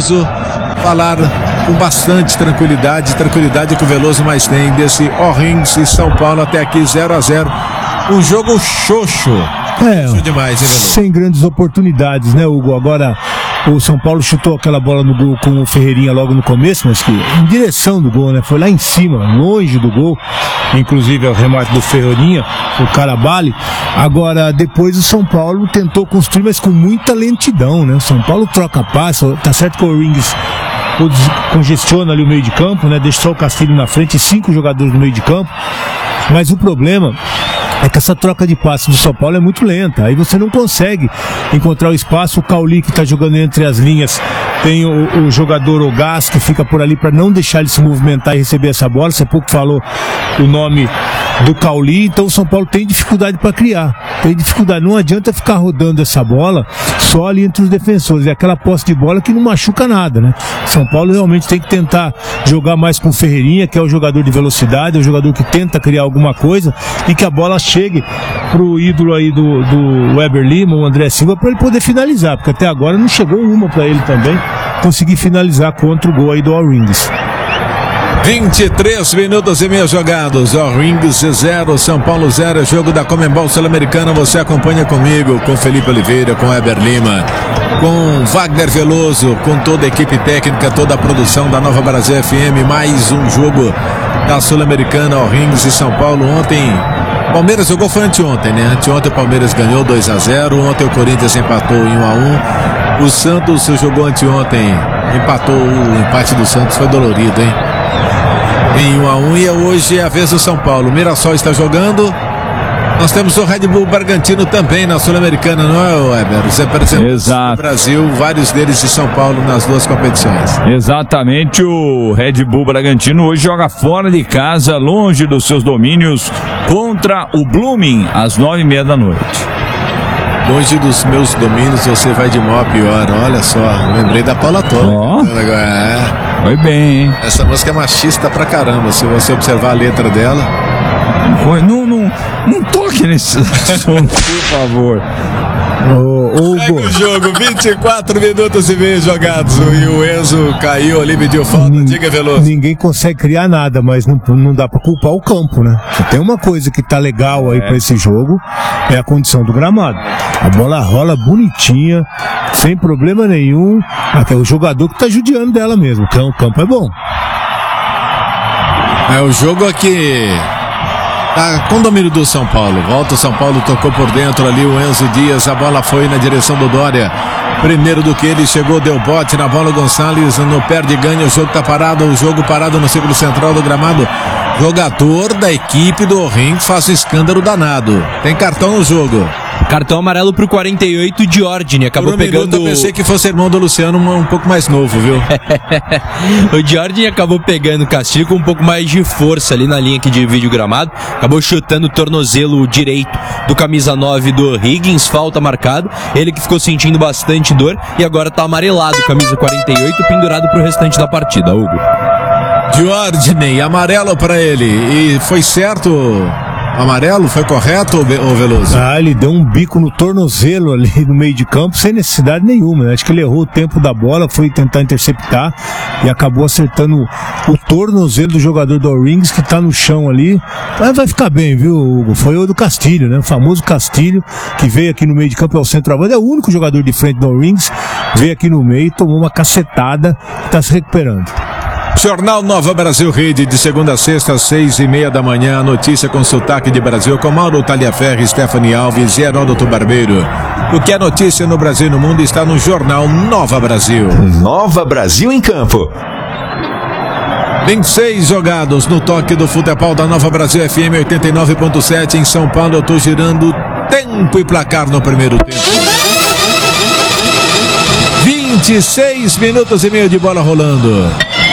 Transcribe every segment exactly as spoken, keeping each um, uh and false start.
Veloso falar com bastante tranquilidade, tranquilidade que o Veloso mais tem desse O'Rings e São Paulo até aqui zero a zero. Um jogo xoxo. É, xoxo demais, hein, Veloso? Sem grandes oportunidades, né, Hugo? Agora, o São Paulo chutou aquela bola no gol com o Ferreirinha logo no começo, mas que em direção do gol, né? Foi lá em cima, longe do gol. Inclusive, é o remate do Ferreirinha, o Carabali. Agora, depois o São Paulo tentou construir, mas com muita lentidão, né? O São Paulo troca passo, tá certo que o O'Rings congestiona ali o meio de campo, né? Deixa só o Castilho na frente e cinco jogadores no meio de campo. Mas o problema é que essa troca de passes do São Paulo é muito lenta. Aí você não consegue encontrar o espaço. O Cauli, que está jogando entre as linhas, tem o, o jogador Ogás, que fica por ali para não deixar ele se movimentar e receber essa bola. Você pouco falou o nome do Cauli. Então o São Paulo tem dificuldade para criar. Tem dificuldade. Não adianta ficar rodando essa bola só ali entre os defensores. É aquela posse de bola que não machuca nada, né? São Paulo realmente tem que tentar jogar mais com o Ferreirinha, que é o jogador de velocidade, é o jogador que tenta criar alguma coisa e que a bola chegue pro ídolo aí do, do Weber Lima, o André Silva, para ele poder finalizar, porque até agora não chegou uma para ele também conseguir finalizar contra o gol aí do O'Rings. vinte e três minutos e meio jogados. O'Rings zero, São Paulo zero. Jogo da Comembol Sul-Americana. Você acompanha comigo, com Felipe Oliveira, com Weber Lima, com Wagner Veloso, com toda a equipe técnica, toda a produção da Nova Brasil F M. Mais um jogo da Sul-Americana, O'Rings e São Paulo. Ontem Palmeiras jogou, foi anteontem, né? Anteontem o Palmeiras ganhou dois a zero. Ontem o Corinthians empatou em um a um. O Santos jogou anteontem, empatou. O empate do Santos foi dolorido, hein? Em um a um, e hoje é a vez do São Paulo. O Mirassol está jogando. Nós temos o Red Bull Bragantino também na Sul-Americana, não é, Weber? Os representantes do Brasil, vários deles de São Paulo nas duas competições. Exatamente, o Red Bull Bragantino hoje joga fora de casa, longe dos seus domínios, contra o Blooming, às nove e meia da noite. Longe dos meus domínios, você vai de mal a pior. Olha só, lembrei da Paula Tola. Ó, é. Foi bem, hein? Essa música é machista pra caramba, se você observar a letra dela. Foi, não, não, não toque nesse assunto, por favor. O Segue o jogo, vinte e quatro minutos e meio jogados. E o Enzo caiu ali, pediu falta. Diga, Veloso. Ninguém consegue criar nada, mas não, não dá pra culpar o campo, né? Tem uma coisa que tá legal aí é. pra esse jogo, é a condição do gramado. A bola rola bonitinha, sem problema nenhum. Até o jogador que tá judiando dela mesmo. O campo é bom. É o jogo aqui. Tá com domínio do São Paulo. Volta o São Paulo, tocou por dentro ali o Enzo Dias. A bola foi na direção do Dória. Primeiro do que ele chegou, deu bote na bola. O Gonçalves no perde ganha. O jogo tá parado. O jogo parado no círculo central do gramado. Jogador da equipe do O'Rings faz um escândalo danado. Tem cartão no jogo. Cartão amarelo pro quarenta e oito, Giordini. Acabou Por um pegando. Minuto, eu pensei que fosse irmão do Luciano, um, um pouco mais novo, viu? O Giordini acabou pegando o castigo com um pouco mais de força ali na linha que divide o gramado. Acabou chutando o tornozelo direito do camisa nove do Higgins. Falta marcado. Ele que ficou sentindo bastante dor e agora tá amarelado, camisa quarenta e oito, pendurado pro restante da partida, Hugo. Giordini, amarelo pra ele. E foi certo. Amarelo, foi correto, ô Veloso? Ah, ele deu um bico no tornozelo ali no meio de campo, sem necessidade nenhuma, né? Acho que ele errou o tempo da bola, foi tentar interceptar e acabou acertando o tornozelo do jogador do O'Rings, que tá no chão ali. Mas vai ficar bem, viu, Hugo? Foi o do Castilho, né? O famoso Castilho, que veio aqui no meio de campo, é o centroavante, é o único jogador de frente do O'Rings, veio aqui no meio, tomou uma cacetada e tá se recuperando. Jornal Nova Brasil Rede, de segunda a sexta, às seis e meia da manhã. Notícia com sotaque de Brasil, com Mauro Talhaferri, Stephanie Alves e Heródoto Barbeiro. O que é notícia no Brasil e no mundo está no Jornal Nova Brasil. Nova Brasil em campo. vinte e seis jogados no toque do futebol da Nova Brasil F M oitenta e nove ponto sete. Em São Paulo, eu tô girando tempo e placar no primeiro tempo. vinte e seis minutos e meio de bola rolando.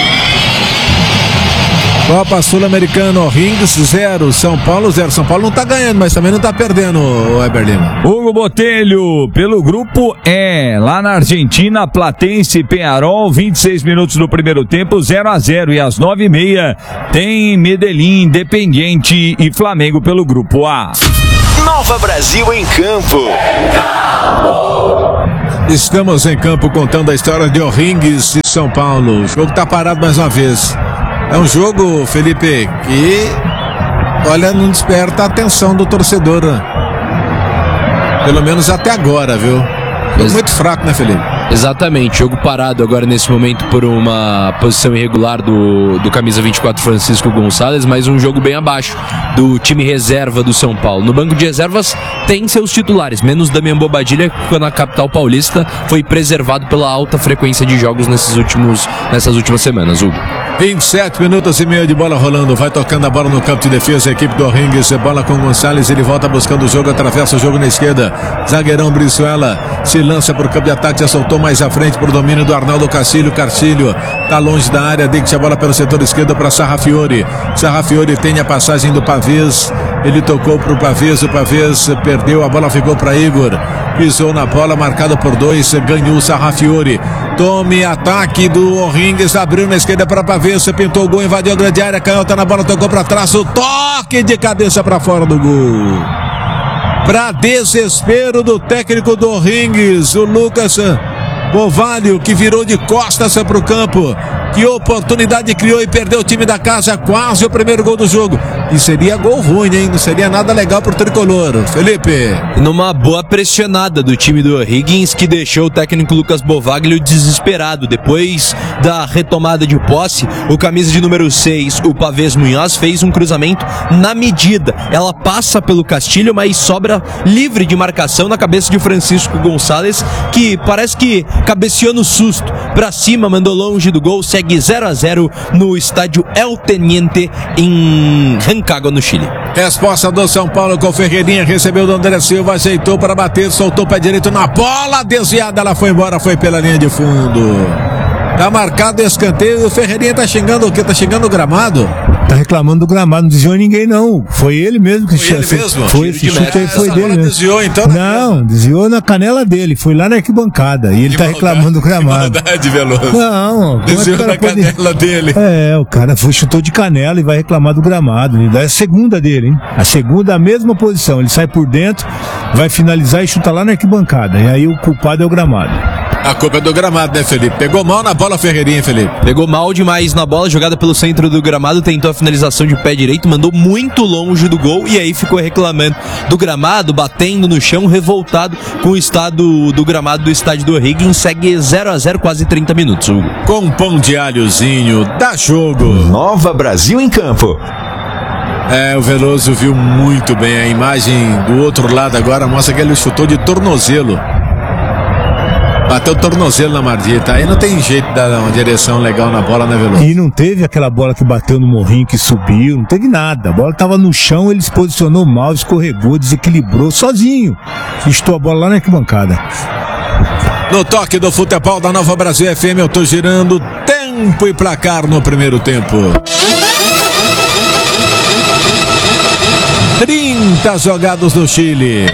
Copa Sul-Americana, O'Rings zero, São Paulo zero. São Paulo não tá ganhando, mas também não tá perdendo, o Weber Lima. Hugo Botelho, pelo grupo E, lá na Argentina, Platense e Peñarol, vinte e seis minutos do primeiro tempo, zero a zero. E às nove e meia tem Medellín, Independiente e Flamengo pelo grupo A. Nova Brasil em campo. Estamos em campo contando a história de O'Rings e São Paulo. O jogo tá parado mais uma vez. É um jogo, Felipe, que, olha, não desperta a atenção do torcedor. Pelo menos até agora, viu? Jogo muito fraco, né, Felipe? Exatamente, jogo parado agora nesse momento por uma posição irregular do, do camisa vinte e quatro Francisco Gonçalves, mas um jogo bem abaixo do time reserva do São Paulo. No banco de reservas tem seus titulares, menos Damian Bobadilha, que na capital paulista foi preservado pela alta frequência de jogos nesses últimos, nessas últimas semanas, Hugo. vinte e sete minutos e meio de bola rolando, vai tocando a bola no campo de defesa, a equipe do O'Rings, bola com o Gonçalves, ele volta buscando o jogo, atravessa o jogo na esquerda, zagueirão Brizuela se lança para o campo de ataque, já soltou mais à frente para o domínio do Arnaldo Castilho, Castilho tá longe da área, deixa a bola pelo setor esquerdo para Sarrafiori, Sarrafiori tem a passagem do Pavês, ele tocou para o Pavês, o Pavês perdeu, a bola ficou para Igor, pisou na bola, marcado por dois, ganhou o Sarrafiori, tome ataque do O'Rings, abriu na esquerda para Pavês, pintou o gol, invadiu a grande área, canhota na bola, tocou para trás, o toque de cabeça para fora do gol. Para desespero do técnico do O'Rings, o Lucas Bovalho, que virou de costas para o campo. Que oportunidade criou e perdeu o time da casa, quase o primeiro gol do jogo. E seria gol ruim, hein? Não seria nada legal pro tricolor. Felipe. Numa boa pressionada do time do O'Higgins, que deixou o técnico Lucas Bovaglio desesperado. Depois da retomada de posse, o camisa de número seis, o Pavês Munhoz, fez um cruzamento na medida. Ela passa pelo Castilho, mas sobra livre de marcação na cabeça de Francisco Gonçalves, que parece que cabeceou no susto. Pra cima, mandou longe do gol, segue zero a zero no estádio El Teniente em Rancagua, no Chile. Resposta do São Paulo com Ferreirinha, recebeu do André Silva, ajeitou para bater, soltou o pé direito na bola, desviada, ela foi embora, foi pela linha de fundo. Tá marcado o escanteio, o Ferreirinha tá xingando o quê? Tá xingando o gramado? Tá reclamando do gramado, não desviou ninguém não. Foi ele mesmo que foi ele ch- mesmo? Foi esse chute aí, foi dele mesmo. Desviou então? Não, desviou na canela dele, foi lá na arquibancada. E ele que tá maldade, reclamando do gramado. Que maldade, Veloso. Não, desviou na pode... canela dele. É, o cara foi, chutou de canela e vai reclamar do gramado. Ele dá a segunda dele, hein? A segunda, a mesma posição. Ele sai por dentro, vai finalizar e chuta lá na arquibancada. E aí o culpado é o gramado. A culpa é do gramado, né, Felipe? Pegou mal na bola, Ferreirinha, Felipe. Pegou mal demais na bola, jogada pelo centro do gramado, tentou a finalização de pé direito, mandou muito longe do gol e aí ficou reclamando do gramado, batendo no chão, revoltado com o estado do gramado do estádio do O'Higgins. Segue zero a zero, quase trinta minutos, Hugo. Com pão de alhozinho, dá jogo. Nova Brasil em campo. É, o Veloso viu muito bem a imagem do outro lado agora, mostra que ele chutou de tornozelo. Bateu o tornozelo na Mardita. Aí não tem jeito de dar uma direção legal na bola, né, Veloso? E não teve aquela bola que bateu no morrinho, que subiu, não teve nada. A bola tava no chão, ele se posicionou mal, escorregou, desequilibrou sozinho. Estou a bola lá na arquibancada. No toque do futebol da Nova Brasil F M, eu tô girando tempo e placar no primeiro tempo. trinta jogados no Chile.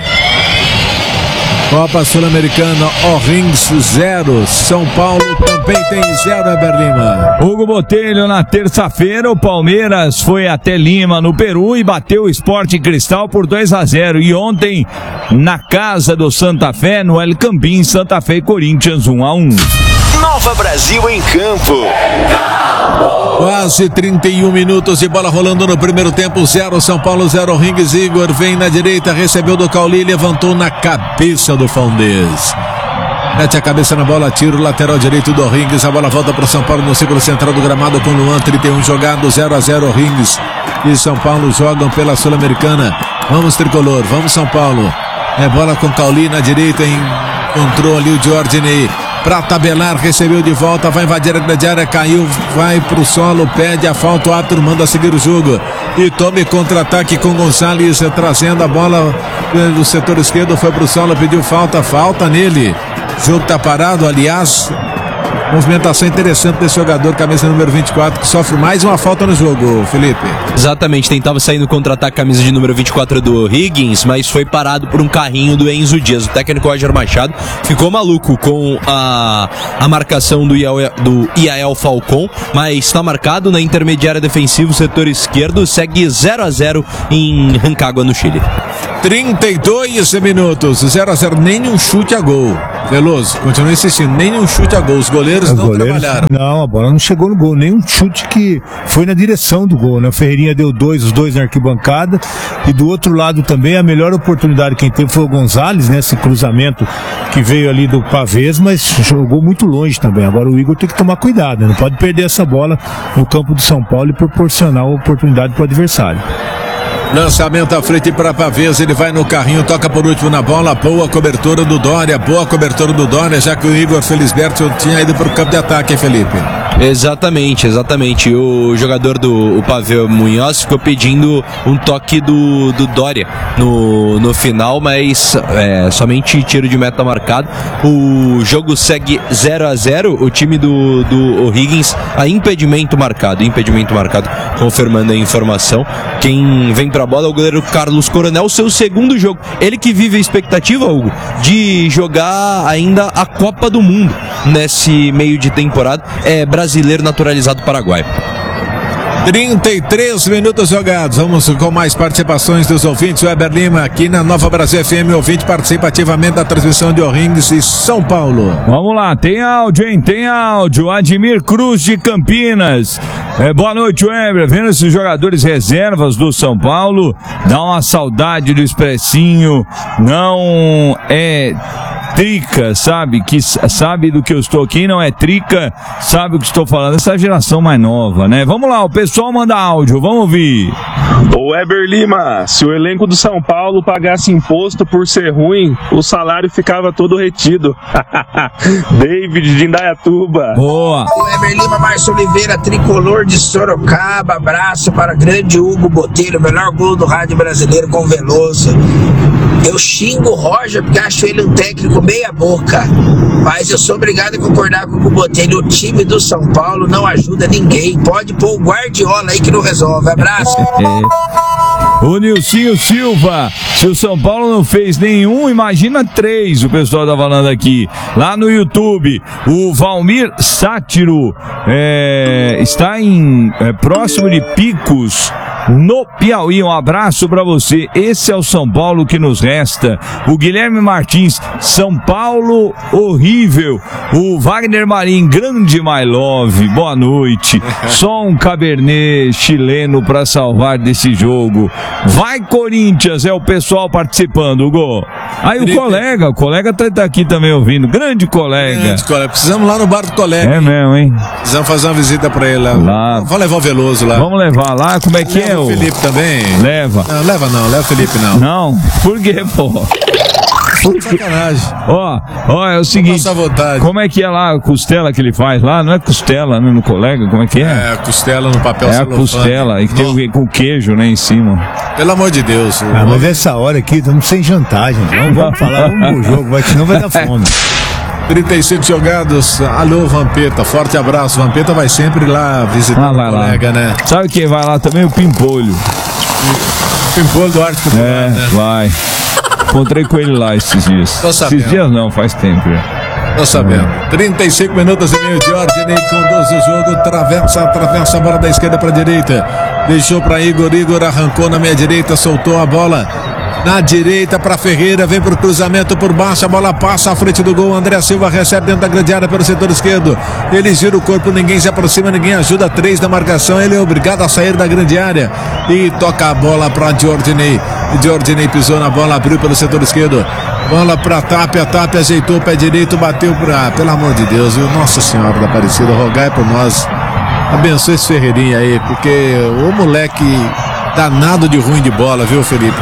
Copa Sul-Americana, O'Rings zero, São Paulo também tem zero, Eber Lima. Hugo Botelho, na terça-feira, o Palmeiras foi até Lima, no Peru, e bateu o Sport Cristal por dois a zero. E ontem, na casa do Santa Fé, no El Campín, Santa Fé e Corinthians um a um. Nova Brasil em campo. Quase trinta e um minutos de bola rolando no primeiro tempo, zero São Paulo, zero O'Rings. Igor vem na direita, recebeu do Cauli, levantou na cabeça do Faldez. Mete a cabeça na bola, tiro lateral direito do O'Rings, a bola volta para o São Paulo no círculo central do gramado com Luan, trinta e um jogado, zero a zero O'Rings e São Paulo jogam pela Sul-Americana. Vamos tricolor, vamos São Paulo. É bola com Cauli na direita, encontrou ali o Giordini para tabelar, recebeu de volta, vai invadir a grande área, caiu, vai pro solo, pede a falta, o árbitro manda seguir o jogo e tome contra-ataque com Gonçalves, trazendo a bola do setor esquerdo, foi pro solo, pediu falta, falta nele. O jogo tá parado, aliás, movimentação interessante desse jogador, camisa número vinte e quatro, que sofre mais uma falta no jogo, Felipe. Exatamente, tentava sair no contra-ataque camisa de número vinte e quatro do Higgins, mas foi parado por um carrinho do Enzo Dias. O técnico Roger Machado ficou maluco com a, a marcação do Iael, do Iael Falcon, mas está marcado na intermediária defensiva, o setor esquerdo, segue zero a zero em Rancagua, no Chile. trinta e dois minutos, zero a zero, nenhum chute a gol. Veloso, continua insistindo, nenhum chute a gol. Os goleiros Os não goleiros, trabalharam. Não, a bola não chegou no gol, nenhum chute que foi na direção do gol, né? O Ferreirinha deu dois, os dois na arquibancada, e do outro lado também a melhor oportunidade quem teve foi o Gonzalez, né? Esse cruzamento que veio ali do Pavês, mas jogou muito longe também. Agora o Igor tem que tomar cuidado, né? Não pode perder essa bola no campo do São Paulo e proporcionar a oportunidade para o adversário. Lançamento à frente para Pavês, ele vai no carrinho, toca por último na bola, boa cobertura do Dória, boa cobertura do Dória, já que o Igor Felisberto tinha ido para o campo de ataque, hein, Felipe? Exatamente, exatamente. O jogador do o Pavel Munhoz ficou pedindo um toque do, do Dória no, no final, mas é, somente tiro de meta marcado. O jogo segue zero a zero. O time do, do Higgins, a impedimento marcado, impedimento marcado, confirmando a informação. Quem vem pra bola é o goleiro Carlos Coronel, seu segundo jogo. Ele que vive a expectativa, Hugo, de jogar ainda a Copa do Mundo nesse meio de temporada. É brasileiro naturalizado paraguaio. trinta e três minutos jogados. Vamos com mais participações dos ouvintes. O Weber Lima aqui na Nova Brasil F M. Ouvinte participa ativamente da transmissão de O'Rings e São Paulo. Vamos lá, tem áudio, hein? Tem áudio. Admir Cruz de Campinas. É, boa noite, Weber. Vendo esses jogadores reservas do São Paulo, dá uma saudade do Expressinho. Não é trica, sabe? Que sabe do que eu estou aqui, não é trica, sabe o que estou falando. Essa geração mais nova, né? Vamos lá, o pessoal manda áudio, vamos ouvir. Ô Weber Lima, se o elenco do São Paulo pagasse imposto por ser ruim, o salário ficava todo retido. David de Indaiatuba. Boa. Weber Lima, Márcio Oliveira, tricolor de Sorocaba. Abraço para grande Hugo Botelho, melhor gol do rádio brasileiro com Veloso. Eu xingo o Roger porque acho ele um técnico meia boca, mas eu sou obrigado a concordar com o Hugo Botelho. O time do São Paulo não ajuda ninguém. Pode pôr o Guardiola aí que não resolve. Abraço. É. O Nilcinho Silva, se o São Paulo não fez nenhum, imagina três, o pessoal tá falando aqui. Lá no YouTube, o Valmir Sátiro é, está em é, próximo de Picos, no Piauí. Um abraço pra você. Esse é o São Paulo que nos resta. O Guilherme Martins, São Paulo horrível. O Wagner Marim, grande my love, boa noite. Só um Cabernet chileno pra salvar desse jogo. Vai Corinthians, é o pessoal participando, Hugo. Aí o colega, o colega tá, tá aqui também ouvindo. Grande colega. Grande colega. Precisamos lá no bar do colega. É mesmo, hein? Precisamos fazer uma visita pra ele lá. lá. Vamos levar o Veloso lá. Vamos levar lá, como é que leva é? O Felipe também. Leva. Não, leva não, leva o Felipe não. Não, por quê, pô? Sacanagem. Ó, ó, é o seguinte. Nossa vontade. Como é que é lá a costela que ele faz lá? Não é costela, né, no colega? Como é que é? É, a costela no papel É a celofane. costela, e que tem o, com queijo, né, em cima. Pelo amor de Deus. Ah, mas essa hora aqui, estamos sem jantar, gente. Vamos, vamos falar, vamos pro jogo, vai, senão vai dar fome. trinta e cinco jogados. Alô, Vampeta. Forte abraço. Vampeta vai sempre lá visitar Ah, vai o colega, lá. né? Sabe quem vai lá também? O Pimpolho. Pimpolho do Arte Popular, É, né? vai. Encontrei com ele lá esses dias. Tô sabendo. Esses dias não, faz tempo já. Tô sabendo. trinta e cinco minutos e meio de ordem, conduz o jogo, atravessa, atravessa a bola da esquerda para a direita. Deixou para Igor, Igor arrancou na meia direita, soltou a bola na direita para Ferreira, vem pro cruzamento por baixo, a bola passa à frente do gol. André Silva recebe dentro da grande área pelo setor esquerdo. Ele gira o corpo, ninguém se aproxima, ninguém ajuda. Três da marcação, ele é obrigado a sair da grande área e toca a bola para Diordinei. Diordinei pisou na bola, abriu pelo setor esquerdo. Bola para Tapia, Tapia ajeitou o pé direito, bateu para, pelo amor de Deus, viu? Nossa Senhora da Aparecida, rogai por nós. Abençoe esse Ferreirinha aí, porque o moleque danado de ruim de bola, viu, Felipe?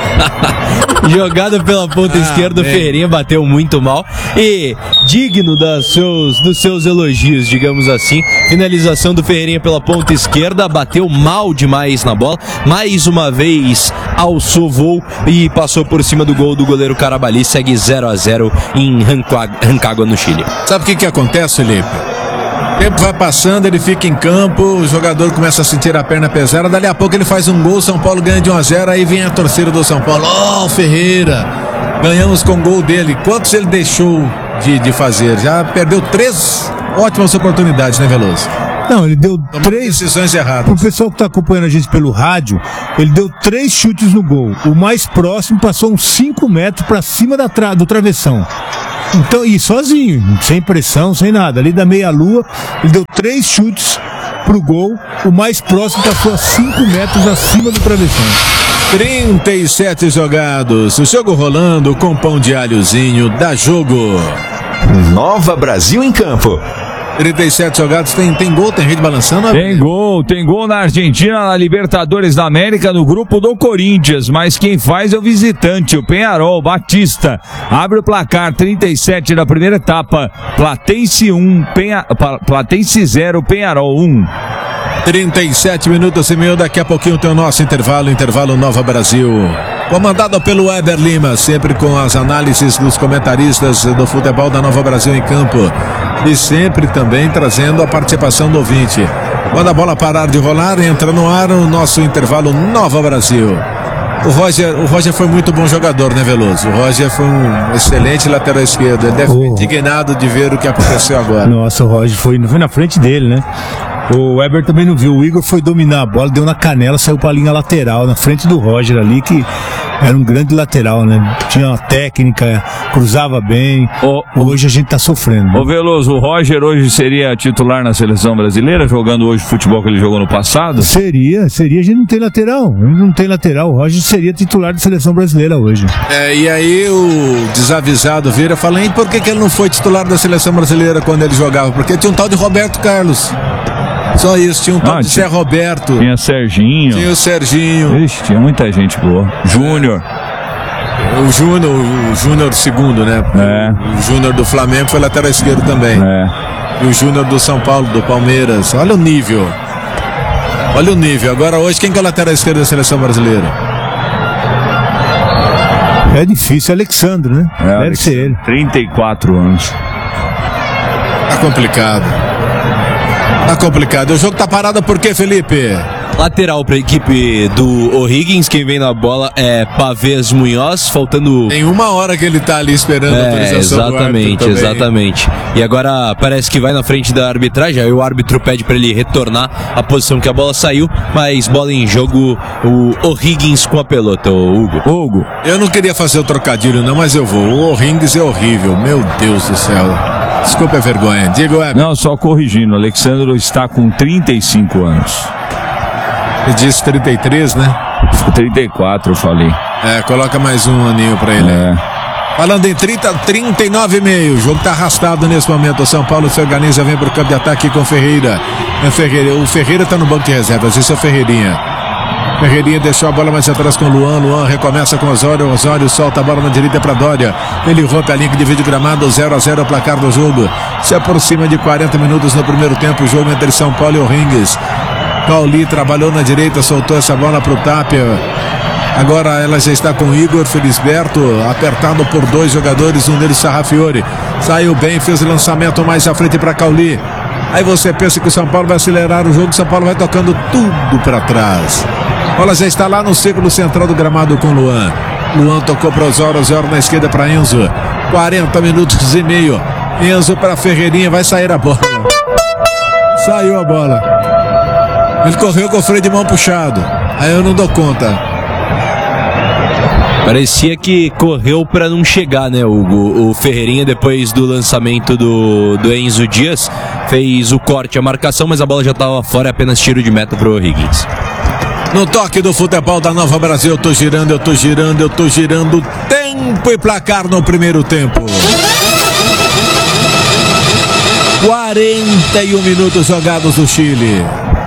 Jogada pela ponta Ah, esquerda, o bem. Ferreirinha bateu muito mal e digno das seus, dos seus elogios, digamos assim. Finalização do Ferreirinha pela ponta esquerda, bateu mal demais na bola, mais uma vez alçou voo e passou por cima do gol do goleiro Carabali. Segue zero a zero em Rancagua, no Chile. Sabe o que que acontece, Felipe? O tempo vai passando, ele fica em campo, o jogador começa a sentir a perna pesada, dali a pouco ele faz um gol, São Paulo ganha de um a zero, aí vem a torcida do São Paulo. Ó, oh, Ferreira, ganhamos com o gol dele. Quantos ele deixou de, de fazer? Já perdeu três ótimas oportunidades, né, Veloso? Não, ele deu Tomou três decisões erradas. O pessoal que tá acompanhando a gente pelo rádio, ele deu três chutes no gol. O mais próximo passou uns cinco metros pra cima da tra... do travessão. Então, e sozinho, sem pressão, sem nada. Ali da meia-lua, ele deu três chutes pro gol. O mais próximo passou a cinco metros acima do travessão. trinta e sete jogados. O jogo rolando com pão de alhozinho. Dá jogo. Nova Brasil em campo. trinta e sete jogados, tem, tem gol, tem rede balançando? Tem gol, tem gol na Argentina, na Libertadores da América, no grupo do Corinthians, mas quem faz é o visitante, o Peñarol, Batista. Abre o placar, trinta e sete da primeira etapa, Platense um, Penha, Platense zero, Peñarol um. trinta e sete minutos e meio, daqui a pouquinho tem o nosso intervalo, intervalo Nova Brasil. Comandado pelo Weber Lima, sempre com as análises dos comentaristas do futebol da Nova Brasil em campo. E sempre também trazendo a participação do ouvinte. Quando a bola parar de rolar, entra no ar o nosso intervalo Nova Brasil. O Roger, o Roger foi muito bom jogador, né, Veloso? O Roger foi um excelente lateral esquerdo. Ele deve Oh. ficar indignado de ver o que aconteceu agora. Nossa, o Roger foi, foi na frente dele, né? O Weber também não viu. O Igor foi dominar a bola, deu na canela, saiu pra linha lateral, na frente do Roger ali, que era um grande lateral, né? Tinha uma técnica, cruzava bem. Ô, Hoje a gente tá sofrendo, né? Ô Veloso, o Roger hoje seria titular na seleção brasileira, jogando hoje o futebol que ele jogou no passado? Seria, seria. A gente não tem lateral. A gente não tem lateral. O Roger seria titular da seleção brasileira hoje. É, e aí o desavisado Vieira fala, e por que, que ele não foi titular da seleção brasileira quando ele jogava? Porque tinha um tal de Roberto Carlos. Só isso, tinha um tal Ah, de tinha- Zé Roberto. Tinha Serginho. Tinha o Serginho. Ixi, tinha muita gente boa. Júnior. O Júnior, o Júnior segundo, né? É. O Júnior do Flamengo foi lateral esquerdo também. É. E o Júnior do São Paulo, do Palmeiras. Olha o nível. Olha o nível. Agora hoje, quem que é o lateral esquerdo da seleção brasileira? É difícil, Alexandre, né? É, Deve Alex, ser ele. trinta e quatro anos. Tá complicado. Tá complicado. O jogo tá parado por quê, Felipe? Lateral para a equipe do O'Higgins, quem vem na bola é Pavés Munhoz, faltando... Tem uma hora que ele tá ali esperando a É, autorização do árbitro exatamente, também. exatamente. E agora parece que vai na frente da arbitragem, aí o árbitro pede para ele retornar a posição que a bola saiu, mas bola em jogo, o O'Higgins com a pelota, o Hugo. Hugo. Eu não queria fazer o trocadilho não, mas eu vou. O O'Higgins é horrível, meu Deus do céu. Desculpa a vergonha. Diego Web. Não, só corrigindo, o Alexandre está com trinta e cinco anos. Ele disse trinta e três, né? trinta e quatro, eu falei. É, coloca mais um aninho pra ele. É. Falando em trinta, trinta e nove e meio. O jogo tá arrastado nesse momento. O São Paulo se organiza, vem pro campo de ataque com Ferreira. É Ferreira. O Ferreira tá no banco de reservas. Esse é o Ferreirinha. Ferreirinha deixou a bola mais atrás com o Luan. Luan recomeça com o Osório. Osório solta a bola na direita para Dória. Ele rompe a linha que divide o gramado. zero a zero o placar do jogo. Se aproxima de quarenta minutos no primeiro tempo. O jogo entre São Paulo e O'Higgins. Cauli trabalhou na direita, soltou essa bola para o Tapia. Agora ela já está com o Igor Felisberto, apertado por dois jogadores, um deles Sarrafiore. Saiu bem, fez o lançamento mais à frente para Cauli. Aí você pensa que o São Paulo vai acelerar o jogo, o São Paulo vai tocando tudo para trás. A bola já está lá no círculo central do gramado com o Luan. Luan tocou para Osório, Osório na esquerda para Enzo. quarenta minutos e meio. Enzo para Ferreirinha, vai sair a bola. Saiu a bola. Ele correu com o freio de mão puxado. Aí eu não dou conta. Parecia que correu para não chegar, né, Hugo? O Ferreirinha, depois do lançamento do, do Enzo Dias, fez o corte, a marcação, mas a bola já estava fora, apenas tiro de meta pro O'Higgins. No toque do futebol da Nova Brasil, eu tô girando, eu tô girando, eu tô girando. Tempo e placar no primeiro tempo. quarenta e um minutos jogados do Chile.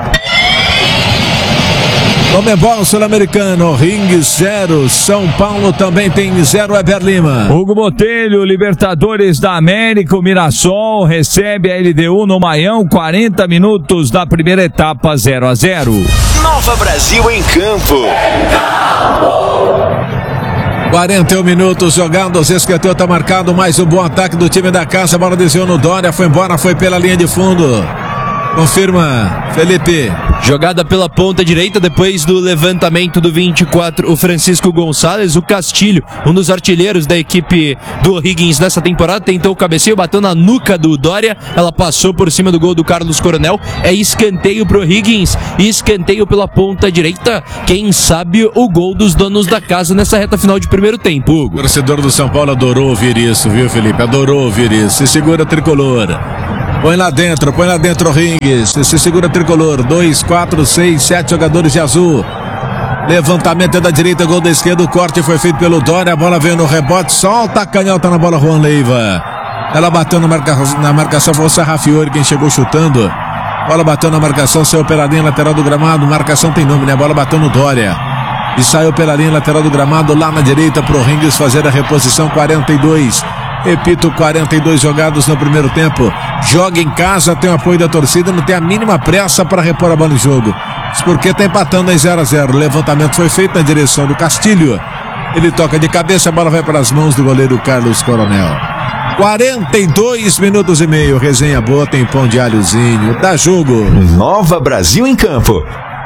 Comebol Sul-Americano, Ring zero, São Paulo também tem zero, Weber Lima. Hugo Botelho, Libertadores da América, o Mirassol recebe a L D U no Maião, quarenta minutos da primeira etapa, zero a zero. Nova Brasil em campo. quarenta e um minutos jogados, esquentou, tá marcado mais um bom ataque do time da casa, a bola desviou no Dória, foi embora, foi pela linha de fundo. Confirma, Felipe. Jogada pela ponta direita, depois do levantamento do vinte e quatro, o Francisco Gonçalves, o Castilho, um dos artilheiros da equipe do O'Higgins nessa temporada, tentou o cabeceio, bateu na nuca do Dória, ela passou por cima do gol do Carlos Coronel, é escanteio pro O'Higgins, escanteio pela ponta direita, quem sabe o gol dos donos da casa nessa reta final de primeiro tempo, Hugo. O torcedor do São Paulo adorou ouvir isso, viu, Felipe? Adorou ouvir isso. Se segura, tricolor. Põe lá dentro, põe lá dentro o Ringues. Se segura tricolor. Dois, quatro, seis, sete jogadores de azul. Levantamento da direita, gol da esquerda. O corte foi feito pelo Dória. A bola veio no rebote. Solta a canhota na bola, Juan Leiva. Ela bateu na, marca, na marcação. Foi o Sarrafiori quem chegou chutando. Bola bateu na marcação, saiu pela linha lateral do gramado. Marcação tem nome, né? A bola bateu no Dória. E saiu pela linha lateral do gramado, lá na direita, pro Ringues fazer a reposição. Quarenta e dois. Repito, quarenta e dois jogados no primeiro tempo. Joga em casa, tem o apoio da torcida, não tem a mínima pressa para repor a bola em jogo. Isso porque tá empatando em zero a zero. O levantamento foi feito na direção do Castilho. Ele toca de cabeça, a bola vai para as mãos do goleiro Carlos Coronel. quarenta e dois minutos e meio. Resenha boa, tem pão de alhozinho. Dá jogo. Nova Brasil em campo.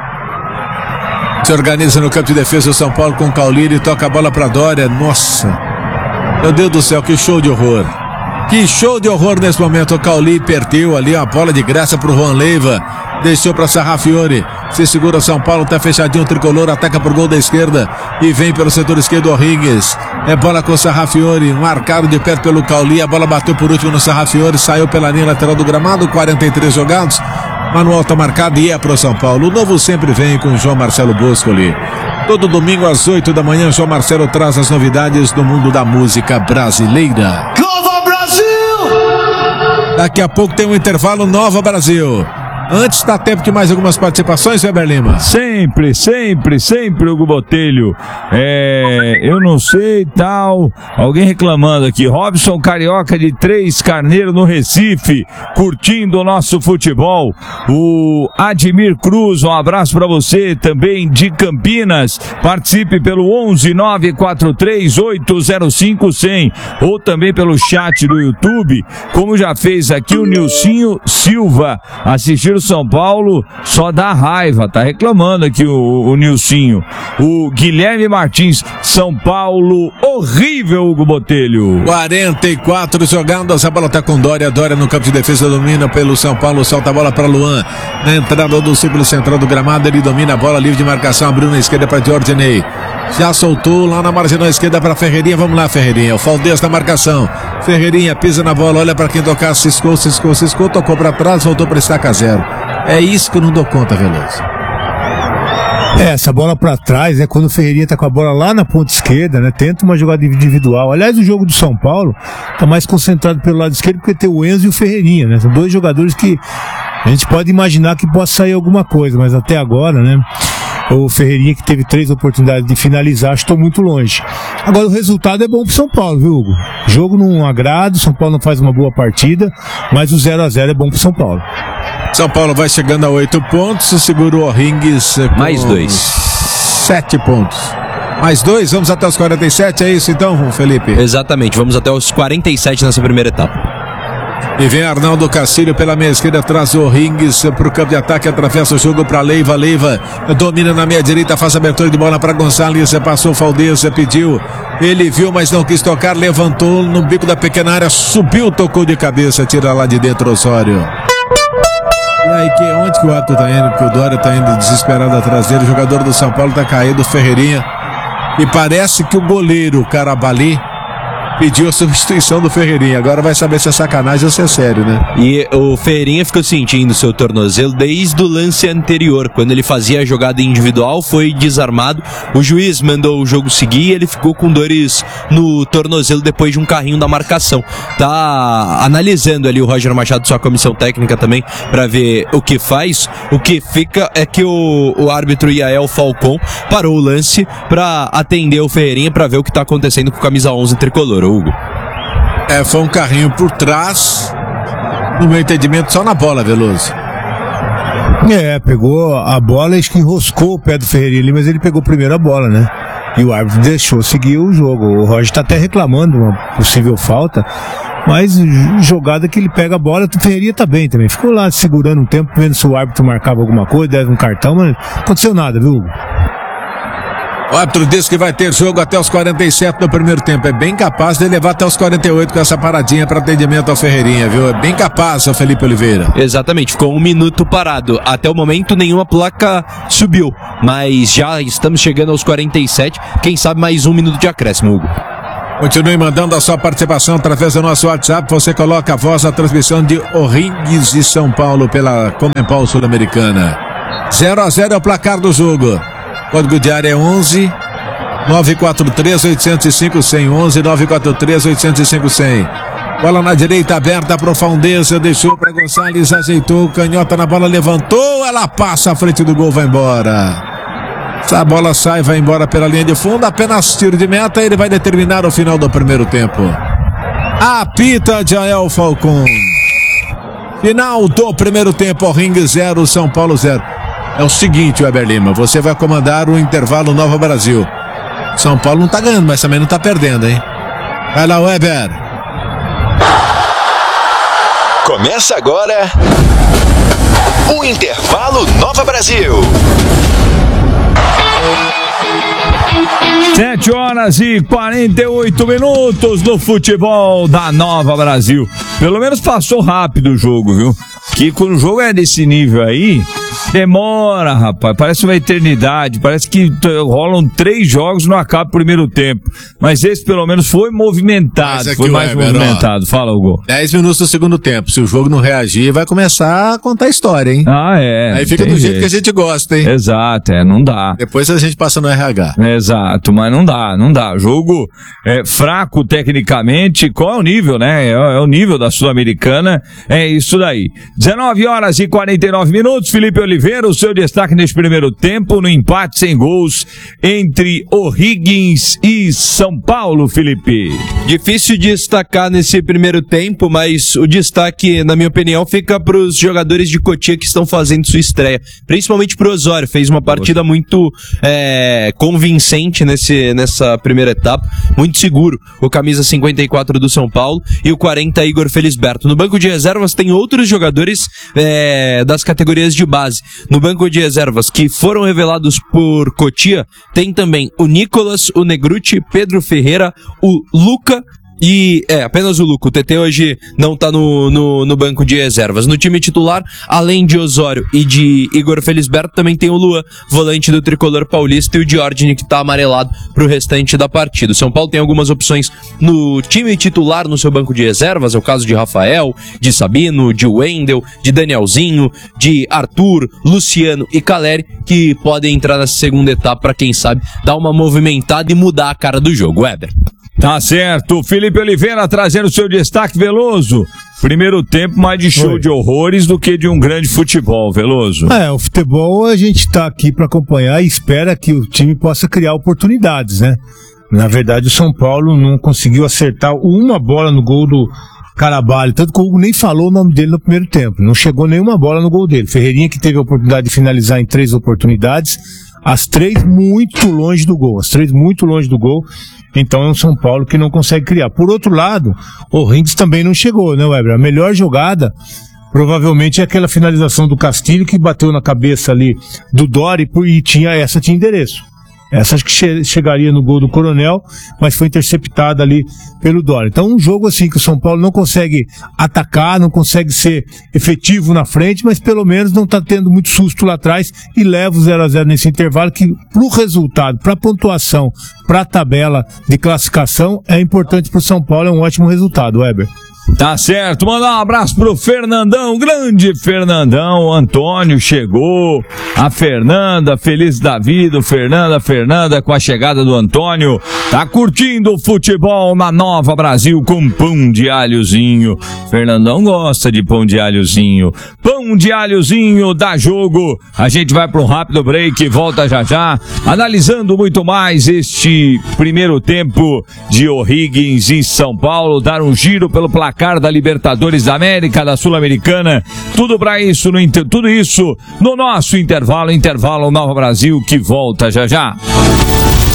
Se organiza no campo de defesa o São Paulo com o Caulini, toca a bola para Dória. Nossa. Meu Deus do céu, que show de horror. Que show de horror nesse momento. O Cauli perdeu ali a bola de graça pro Juan Leiva. Deixou pra Sarrafiori. Se segura São Paulo, tá fechadinho o tricolor. Ataca pro gol da esquerda. E vem pelo setor esquerdo o Ringues. É bola com o Sarrafiori. Marcado de perto pelo Cauli. A bola bateu por último no Sarrafiori. Saiu pela linha lateral do gramado. quarenta e três jogados. Manuel tá marcado e é pro São Paulo. O novo sempre vem com o João Marcelo Boscoli. Todo domingo às oito da manhã, João Marcelo traz as novidades do mundo da música brasileira. Nova Brasil! Daqui a pouco tem um intervalo Nova Brasil. Antes dá tempo de mais algumas participações, Weber Lima? Sempre, sempre, sempre, Hugo Botelho. É, eu não sei, tal. Alguém reclamando aqui. Robson Carioca de Três Carneiro no Recife, curtindo o nosso futebol. O Admir Cruz, um abraço pra você, também de Campinas. Participe pelo onze nove quatro três oito zero cinco cem ou também pelo chat do YouTube, como já fez aqui o Nilcinho Silva. Assistir o São Paulo só dá raiva, tá reclamando aqui o, o Nilcinho. O Guilherme Martins, São Paulo horrível, Hugo Botelho. quarenta e quatro jogadas, a bola tá com Dória, Dória no campo de defesa, domina pelo São Paulo, solta a bola para Luan, na entrada do círculo central do gramado, ele domina a bola, livre de marcação, abriu na esquerda para Jordanei, já soltou lá na marginal esquerda para Ferreirinha, vamos lá Ferreirinha, o Faldez na marcação, Ferreirinha pisa na bola, olha para quem tocar, ciscou, ciscou, ciscou, tocou para trás, voltou para estaca zero. É isso que eu não dou conta, Veloso. É, essa bola pra trás, né? Quando o Ferreirinha tá com a bola lá na ponta esquerda, né? Tenta uma jogada individual. Aliás, o jogo do São Paulo tá mais concentrado pelo lado esquerdo porque tem o Enzo e o Ferreirinha, né? São dois jogadores que a gente pode imaginar que possa sair alguma coisa, mas até agora, né? O Ferreirinha, que teve três oportunidades de finalizar, estou muito longe. Agora o resultado é bom pro São Paulo, viu, Hugo? O jogo não agrada, o São Paulo não faz uma boa partida, mas o zero a zero é bom pro São Paulo. São Paulo vai chegando a oito pontos, segura o Ringues com mais dois. Sete pontos. Mais dois, vamos até os quarenta e sete, é isso então, Felipe? Exatamente, vamos até os quarenta e sete nessa primeira etapa. E vem Arnaldo Castilho pela meia esquerda, traz o Ringues pro campo de ataque, atravessa o jogo para Leiva, Leiva domina na meia direita, faz abertura de bola para Gonçalves, passou o Faldez, pediu, ele viu, mas não quis tocar, levantou no bico da pequena área, subiu, tocou de cabeça, tira lá de dentro Osório. E aí, que, onde que o Ato tá indo? Porque o Dória tá indo desesperado atrás dele, o jogador do São Paulo tá caído, o Ferreirinha, e parece que o goleiro, o Carabali, pediu a substituição do Ferreirinha. Agora vai saber se é sacanagem ou se é sério, né? E o Ferreirinha ficou sentindo seu tornozelo desde o lance anterior. Quando ele fazia a jogada individual, foi desarmado. O juiz mandou o jogo seguir e ele ficou com dores no tornozelo depois de um carrinho da marcação. Tá analisando ali o Roger Machado, sua comissão técnica também, para ver o que faz. O que fica é que o, o árbitro Iael Falcon parou o lance para atender o Ferreirinha, para ver o que tá acontecendo com o camisa onze tricolor. Hugo. É, foi um carrinho por trás, no meu entendimento, só na bola, Veloso. É, pegou a bola e acho que enroscou o pé do Ferreirinha ali, mas ele pegou primeiro a bola, né? e o árbitro deixou seguir o jogo. O Roger está até reclamando uma possível falta, mas jogada que ele pega a bola, o Ferreirinha tá bem também. Ficou lá segurando um tempo, vendo se o árbitro marcava alguma coisa, deve um cartão, mas não aconteceu nada, viu, Hugo? O árbitro disse que vai ter jogo até os quarenta e sete do primeiro tempo. É bem capaz de levar até os quarenta e oito com essa paradinha para atendimento ao Ferreirinha, viu? É bem capaz, o Felipe Oliveira. Exatamente, ficou um minuto parado. Até o momento nenhuma placa subiu, mas já estamos chegando aos quarenta e sete. Quem sabe mais um minuto de acréscimo, Hugo. Continue mandando a sua participação através do nosso WhatsApp. Você coloca a voz na transmissão de O'Higgins e São Paulo pela Comembol Sul-Americana. zero a zero é o placar do jogo. Código de área é onze nove quatro três oito zero cinco cem. onze nove quatro três oito zero cinco cem. Bola na direita aberta, profundeza, deixou para Gonçalves, ajeitou, canhota na bola, levantou, ela passa à frente do gol, vai embora. Essa bola sai, vai embora pela linha de fundo, apenas tiro de meta, ele vai determinar o final do primeiro tempo. Apita Jael Falcon. Final do primeiro tempo, Ring zero, São Paulo zero. É o seguinte, Weber Lima, você vai comandar o intervalo Nova Brasil. São Paulo não tá ganhando, mas também não tá perdendo, hein? Vai lá, Weber. Começa agora o intervalo Nova Brasil. Sete horas e quarenta e oito minutos no futebol da Nova Brasil. Pelo menos passou rápido o jogo, viu? Que quando o jogo é desse nível aí, demora, rapaz. Parece uma eternidade. Parece que rolam três jogos e não acaba o primeiro tempo. Mas esse pelo menos foi movimentado. Foi mais Weber, movimentado. Ó, fala, Hugo. Dez minutos do segundo tempo. Se o jogo não reagir, vai começar a contar a história, hein? Ah, é. Aí fica do jeito, jeito que a gente gosta, hein? Exato, é. Não dá. Depois a gente passa no R H. Exato, mas não dá, não dá. Jogo é fraco tecnicamente. Qual é o nível, né? É, é o nível da Sul-Americana. É isso daí. dezenove horas e quarenta e nove minutos. Felipe Oliveira, o seu destaque neste primeiro tempo, no empate sem gols entre O'Higgins e São Paulo, Felipe. Difícil de destacar nesse primeiro tempo, mas o destaque, na minha opinião, fica para os jogadores de Cotia que estão fazendo sua estreia. Principalmente pro Osório, fez uma partida muito é, convincente nesse, nessa primeira etapa, muito seguro. O camisa cinquenta e quatro do São Paulo e o quarenta Igor Felisberto. No banco de reservas tem outros jogadores é, das categorias de base. No banco de reservas que foram revelados por Cotia, tem também o Nicolas, o Negruti, Pedro Ferreira, o Luca e, é, apenas o Luca. O T T hoje não tá no, no, no banco de reservas. No time titular, além de Osório e de Igor Felisberto, também tem o Luan, volante do tricolor paulista, e o Diordini, que tá amarelado pro restante da partida. O São Paulo tem algumas opções no time titular, no seu banco de reservas. É o caso de Rafael, de Sabino, de Wendel, de Danielzinho, de Arthur, Luciano e Caleri, que podem entrar nessa segunda etapa pra, quem sabe, dar uma movimentada e mudar a cara do jogo. Weber. Tá certo, Felipe Oliveira trazendo seu destaque, Veloso. Primeiro tempo mais de show Oi. de horrores do que de um grande futebol, Veloso. É, o futebol a gente tá aqui para acompanhar e espera que o time possa criar oportunidades, né? Na verdade, o São Paulo não conseguiu acertar uma bola no gol do Carabalho, tanto que o Hugo nem falou o nome dele no primeiro tempo. Não chegou nenhuma bola no gol dele. Ferreirinha, que teve a oportunidade de finalizar em três oportunidades, as três muito longe do gol, as três muito longe do gol. Então é um São Paulo que não consegue criar. Por outro lado, o Rings também não chegou, né, Weber? A melhor jogada provavelmente é aquela finalização do Castilho, que bateu na cabeça ali do Dori e tinha, essa tinha endereço. Essa acho que che- chegaria no gol do Coronel, mas foi interceptada ali pelo Dória. Então um jogo assim que o São Paulo não consegue atacar, não consegue ser efetivo na frente, mas pelo menos não está tendo muito susto lá atrás e leva o zero a zero nesse intervalo, que pro resultado, pra pontuação, pra tabela de classificação, é importante pro São Paulo, é um ótimo resultado, Weber. Tá certo, mandar um abraço pro Fernandão, grande Fernandão. O Antônio chegou, a Fernanda, feliz da vida, o Fernanda, Fernanda com a chegada do Antônio, tá curtindo o futebol na Nova Brasil com pão de alhozinho. Fernandão gosta de pão de alhozinho. Pão de alhozinho dá jogo. A gente vai pro rápido break, volta já já, analisando muito mais este primeiro tempo de O'Higgins em São Paulo, dar um giro pelo placar da Libertadores da América, da Sul-Americana, tudo para isso, no, tudo isso no nosso intervalo, intervalo Nova Brasil, que volta já já.